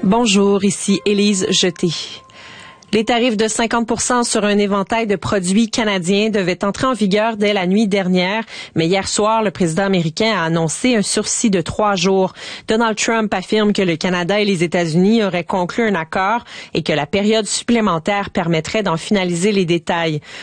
Bonjour, ici Élise Jeté. Les tarifs de 50% sur un éventail de produits canadiens devaient entrer en vigueur dès la nuit dernière, mais hier soir, le président américain a annoncé un sursis de 3 jours. Donald Trump affirme que le Canada et les États-Unis auraient conclu un accord et que la période supplémentaire permettrait d'en finaliser les détails.